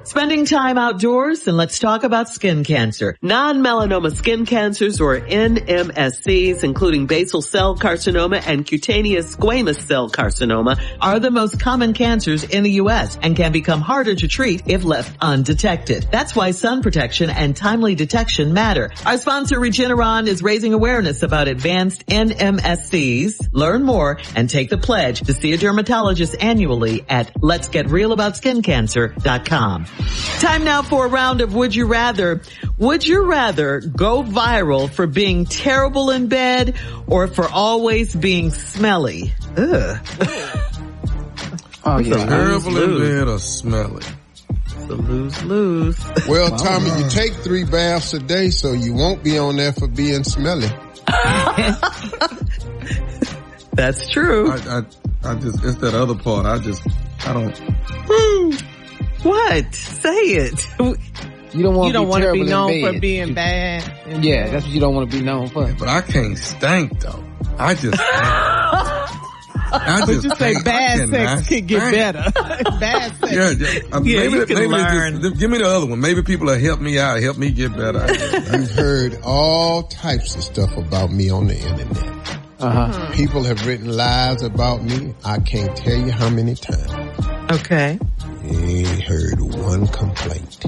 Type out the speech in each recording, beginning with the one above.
Spending time outdoors, and let's talk about skin cancer. Non-melanoma skin cancers, or NMSCs, including basal cell carcinoma and cutaneous squamous cell carcinoma, are the most common cancers in the U.S. and can become harder to treat if left undetected. That's why sun protection and timely detection matter. Our sponsor, Regeneron, is raising awareness about advanced NMSCs. Learn more and take the pledge to see a dermatologist annually at letsgetrealaboutSkinCancer.com. Time now for a round of Would You Rather. Would you rather go viral for being terrible in bed or for always being smelly? Ugh. Oh, yeah. Terrible in bed or smelly? So lose. Well, Tommy, you take 3 baths a day, so you won't be on there for being smelly. That's true. I just, it's that other part. I don't. What? Say it. You don't want to be known for being bad. Yeah, that's what you don't want to be known for. But I can't stink though. I just But you say bad sex can get better. Bad sex. Yeah. Maybe learn. Give me the other one. Maybe people will help me out, help me get better. You've heard all types of stuff about me on the internet. People have written lies about me. I can't tell you how many times. Okay. You ain't heard one complaint.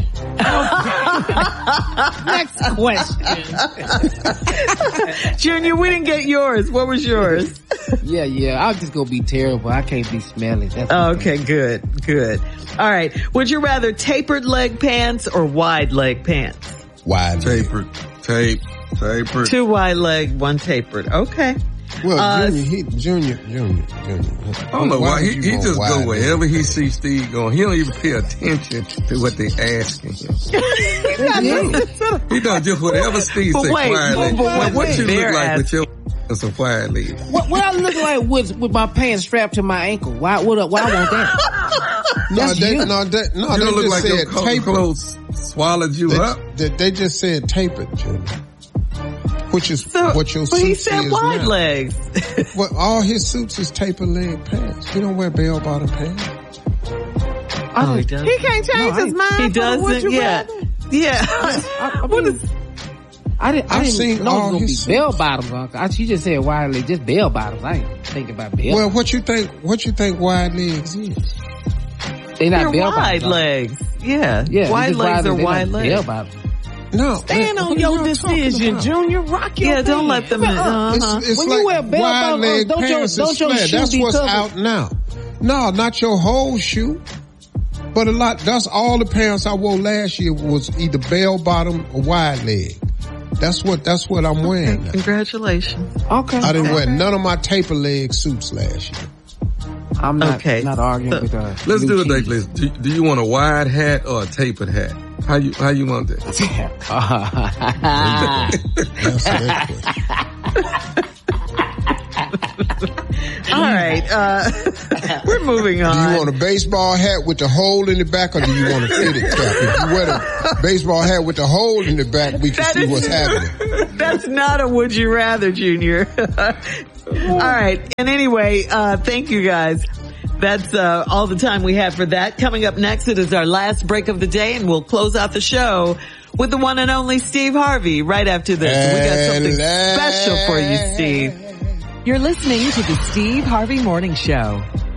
Next question. Junior, we didn't get yours. What was yours? Yeah. I'll just go be terrible. I can't be smelly. That's okay, good. All right. Would you rather tapered leg pants or wide leg pants? Wide leg. Tapered. 2 wide leg, 1 tapered. Okay. Well, Junior. I don't know why. He just go wherever he sees Steve going. He don't even pay attention to what they asking him. He does just whatever Steve say quietly. What you look like with your some quiet lady? What I look like with my pants strapped to my ankle? Why I want that? You don't look like your clothes swallowed you up. They just said tapered, Junior. Which is what your suit is. He said wide legs. Well, all his suits is tapered leg pants. He don't wear bell bottom pants. Oh, he does. He can't change his mind. He doesn't. Yeah. I didn't know it was gonna be bell bottoms. She just said wide legs, just bell bottoms. I ain't thinking about bell. Well, what you think wide legs is? They're wide bottoms, legs. Yeah. Wide legs are wide legs. Bell bottoms. No. Stand on your decision, Junior. Rock your don't let them in. It's when like you wear bell bottoms, don't your shoe That's be what's covered? out now. No, not your whole shoe. But that's all the pants I wore last year was either bell bottom or wide leg. That's what I'm wearing now. Congratulations. Okay. I didn't wear none of my taper leg suits last year. I'm not arguing with her. Let's do it like this. Do you want a wide hat or a tapered hat? How you want that? All right, we're moving on. Do you want a baseball hat with the hole in the back, or do you want a fitted cap? If you wear the baseball hat with the hole in the back, we can see what's happening. That's not a would you rather, Junior. All right, and anyway, thank you guys. That's all the time we have for that. Coming up next, it is our last break of the day, and we'll close out the show with the one and only Steve Harvey right after this. We got something special for you, Steve. You're listening to the Steve Harvey Morning Show.